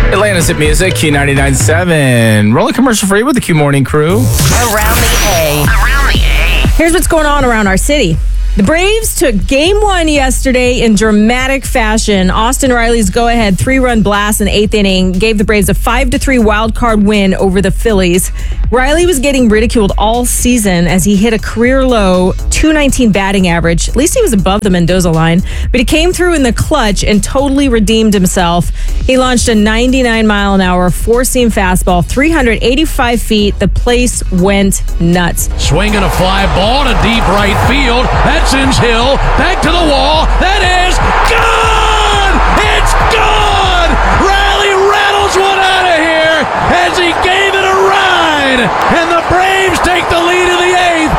Atlanta's Hit Music, Q99.7. Rolling commercial free with the Q Morning Crew. Around the A. Here's what's going on around our city. The Braves took Game 1 yesterday in dramatic fashion. Austin Riley's go-ahead 3-run blast in the 8th inning gave the Braves a 5-3 wild card win over the Phillies. Riley was getting ridiculed all season as he hit a career-low .219 batting average. At least he was above the Mendoza line. But he came through in the clutch and totally redeemed himself. He launched a 99-mile-an-hour four-seam fastball, 385 feet. The place went nuts. Swinging a fly ball to deep right field. That sends Hill back to the wall. That is gone! It's gone! Riley rattles one out of here as he gave it a ride. And the Braves take the lead in the 8th.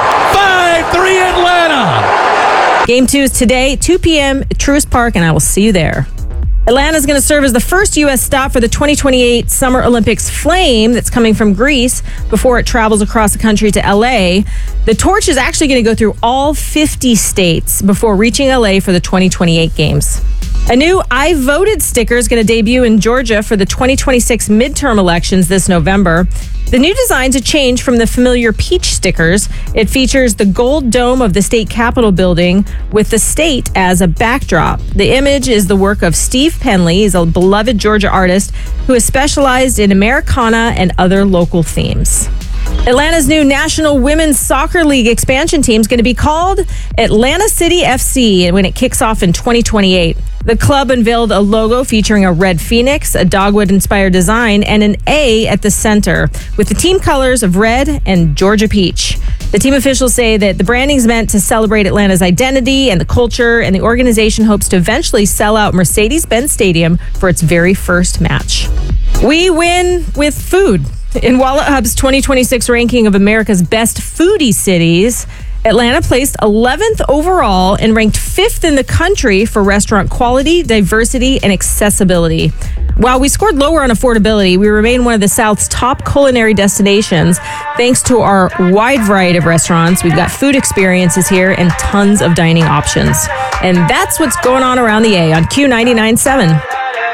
5-3 Atlanta. Game 2 is today, 2 p.m. at Truist Park, and I will see you there. Atlanta is going to serve as the first U.S. stop for the 2028 Summer Olympics Flame that's coming from Greece before it travels across the country to L.A. The torch is actually going to go through all 50 states before reaching L.A. for the 2028 Games. A new I Voted sticker is going to debut in Georgia for the 2026 midterm elections this November. The new design's a change from the familiar peach stickers. It features the gold dome of the state capitol building with the state as a backdrop. The image is the work of Steve Penley. He's a beloved Georgia artist who has specialized in Americana and other local themes. Atlanta's new National Women's Soccer League expansion team is going to be called Atlanta City FC when it kicks off in 2028. The club unveiled a logo featuring a red phoenix, a dogwood-inspired design, and an A at the center, with the team colors of red and Georgia peach. The team officials say that the branding is meant to celebrate Atlanta's identity and the culture, and the organization hopes to eventually sell out Mercedes-Benz Stadium for its very first match. We win with food. In Wallet Hub's 2026 ranking of America's best foodie cities, Atlanta placed 11th overall and ranked 5th in the country for restaurant quality, diversity, and accessibility. While we scored lower on affordability, we remain one of the South's top culinary destinations thanks to our wide variety of restaurants. We've got food experiences here and tons of dining options. And that's what's going on around the A on Q99.7.